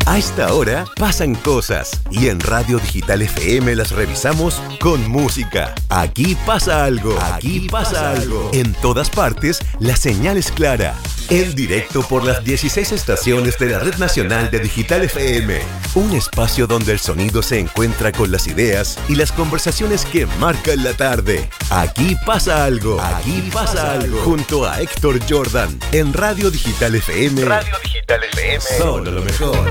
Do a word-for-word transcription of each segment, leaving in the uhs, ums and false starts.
A esta hora pasan cosas y en Radio Digital F M las revisamos con música. Aquí pasa algo. Aquí pasa algo. En todas partes, la señal es clara. En directo por las dieciséis estaciones de la Red Nacional de Digital F M. Un espacio donde el sonido se encuentra con las ideas y las conversaciones que marcan la tarde. Aquí pasa algo. Aquí pasa algo. Junto a Héctor Jordan en Radio Digital F M. Radio Digital F M. Solo lo mejor.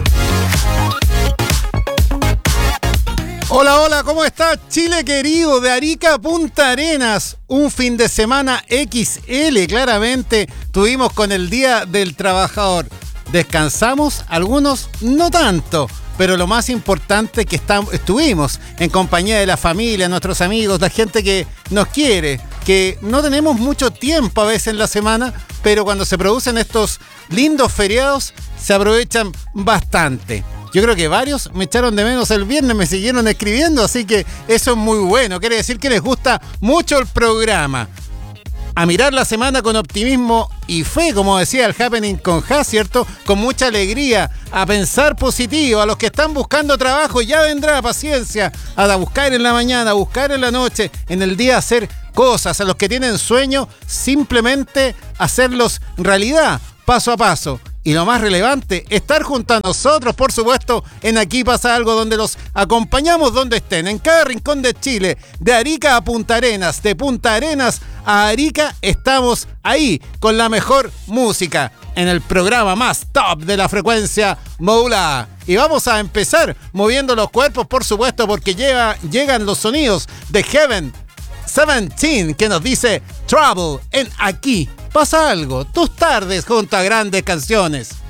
Hola, hola, ¿cómo está Chile querido? De Arica a Punta Arenas, un fin de semana equis ele, claramente tuvimos con el Día del Trabajador. Descansamos, algunos no tanto, pero lo más importante es que estamos, estuvimos en compañía de la familia, nuestros amigos, la gente que nos quiere, que no tenemos mucho tiempo a veces en la semana, pero cuando se producen estos lindos feriados se aprovechan bastante. Yo creo que varios me echaron de menos el viernes, me siguieron escribiendo, así que eso es muy bueno. Quiere decir que les gusta mucho el programa. A mirar la semana con optimismo y fe, como decía el Happening con Ja, ¿cierto? Con mucha alegría, a pensar positivo. A los que están buscando trabajo ya vendrá paciencia. A buscar en la mañana, a buscar en la noche, en el día hacer cosas. A los que tienen sueño, simplemente hacerlos realidad, paso a paso. Y lo más relevante, estar junto a nosotros, por supuesto, en Aquí Pasa Algo, donde los acompañamos donde estén, en cada rincón de Chile, de Arica a Punta Arenas, de Punta Arenas a Arica, estamos ahí con la mejor música, en el programa más top de la frecuencia modulada. Y vamos a empezar moviendo los cuerpos, por supuesto, porque lleva, llegan los sonidos de Heaven diecisiete, que nos dice Trouble en Aquí Pasa Algo, tus tardes junto a grandes canciones.